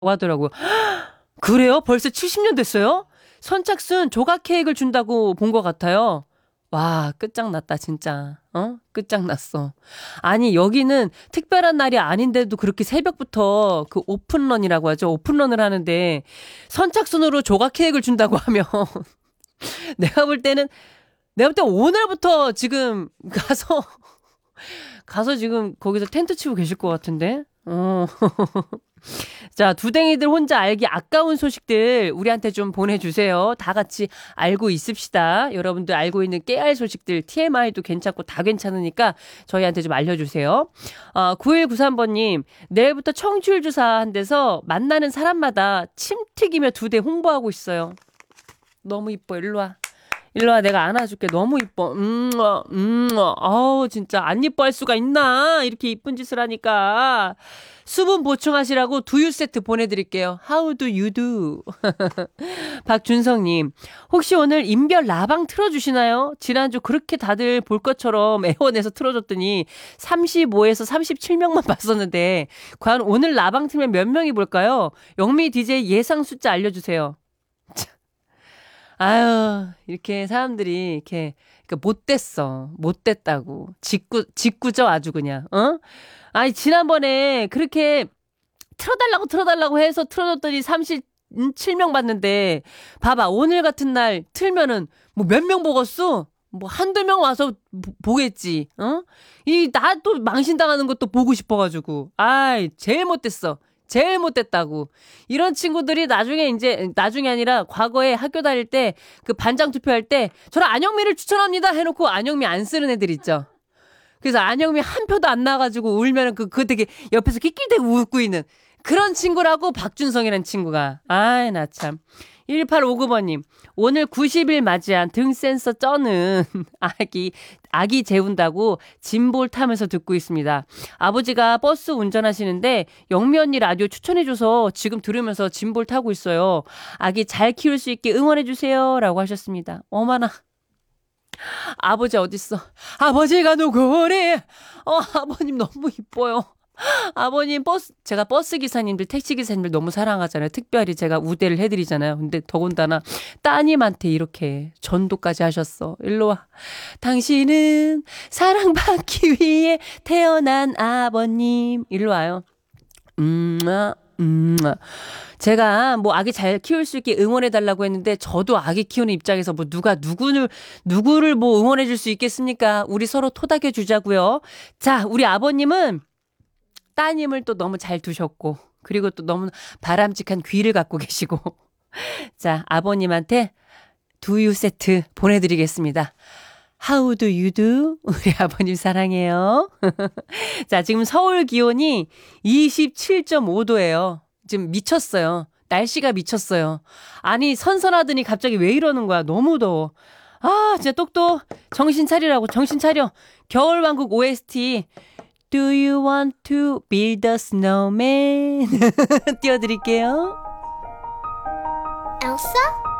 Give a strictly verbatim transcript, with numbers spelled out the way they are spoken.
하더라고요. 그래요? 벌써 칠십 년 됐어요? 선착순 조각 케이크를 준다고 본 것 같아요. 와, 끝장났다, 진짜. 어? 끝장났어. 아니, 여기는 특별한 날이 아닌데도 그렇게 새벽부터 그 오픈런이라고 하죠. 오픈런을 하는데 선착순으로 조각 케이크를 준다고 하면 내가 볼 때는, 내가 볼 때 오늘부터 지금 가서, 가서 지금 거기서 텐트 치고 계실 것 같은데? 어. 자, 두댕이들 혼자 알기 아까운 소식들 우리한테 좀 보내주세요. 다 같이 알고 있읍시다. 여러분들 알고 있는 깨알 소식들, 티엠아이도 괜찮고 다 괜찮으니까 저희한테 좀 알려주세요. 어, 구일구삼 번님, 내일부터 청취율 조사한 데서 만나는 사람마다 침 튀기며 두 대 홍보하고 있어요. 너무 이뻐. 일로 와. 일로 와. 내가 안아줄게. 너무 이뻐. 음, 어, 음, 어. 아우, 진짜 안 이뻐할 수가 있나? 이렇게 이쁜 짓을 하니까. 수분 보충하시라고 두유 세트 보내드릴게요. How do you do? 박준성님, 혹시 오늘 인별 라방 틀어주시나요? 지난주 그렇게 다들 볼 것처럼 애원해서 틀어줬더니 삼십오에서 삼십칠 명만 봤었는데 과연 오늘 라방 틀면 몇 명이 볼까요? 영미 디제이 예상 숫자 알려주세요. 아유, 이렇게 사람들이 이렇게 그러니까 못됐어. 못됐다고. 직구 직구죠, 아주 그냥. 어? 아니, 지난번에 그렇게 틀어달라고 틀어달라고 해서 틀어줬더니 삼십칠 명 봤는데 봐봐, 오늘 같은 날 틀면은 뭐 몇 명 보겠어? 뭐 한두 명 와서 보, 보겠지. 어? 이 나 또 망신당하는 것도 보고 싶어가지고. 아이, 제일 못됐어. 제일 못됐다고. 이런 친구들이 나중에 이제, 나중에 아니라 과거에 학교 다닐 때 그 반장 투표할 때 저는 안영미를 추천합니다 해놓고 안영미 안 쓰는 애들 있죠. 그래서 안영미 한 표도 안 나가지고 울면은 그, 그 되게 옆에서 낄낄대고 웃고 있는 그런 친구라고, 박준성이라는 친구가. 아이, 나 참. 일팔오구 번님, 오늘 구십 일 맞이한 등 센서 쩌는 아기, 아기 재운다고 짐볼 타면서 듣고 있습니다. 아버지가 버스 운전하시는데 영미 언니 라디오 추천해줘서 지금 들으면서 짐볼 타고 있어요. 아기 잘 키울 수 있게 응원해주세요. 라고 하셨습니다. 어머나. 아버지 어딨어? 아버지가 누구래? 어, 아버님 너무 이뻐요. 아버님 버스, 제가 버스 기사님들, 택시 기사님들 너무 사랑하잖아요. 특별히 제가 우대를 해드리잖아요. 근데 더군다나 따님한테 이렇게 전도까지 하셨어. 일로 와. 당신은 사랑받기 위해 태어난 아버님. 일로 와요. 음, 아, 음, 아. 제가 뭐 아기 잘 키울 수 있게 응원해달라고 했는데 저도 아기 키우는 입장에서 뭐 누가 누구를, 누구를 뭐 응원해줄 수 있겠습니까? 우리 서로 토닥여 주자고요. 자, 우리 아버님은 따님을 또 너무 잘 두셨고, 그리고 또 너무 바람직한 귀를 갖고 계시고. 자, 아버님한테 두유 세트 보내드리겠습니다. How do you do? 우리 아버님 사랑해요. 자, 지금 서울 기온이 이십칠 점 오 도예요. 지금 미쳤어요. 날씨가 미쳤어요. 아니, 선선하더니 갑자기 왜 이러는 거야? 너무 더워. 아, 진짜 똑똑. 정신 차리라고, 정신 차려. 겨울왕국 오에스티. Do you want to build a snowman? 띄워드릴게요. 엘사?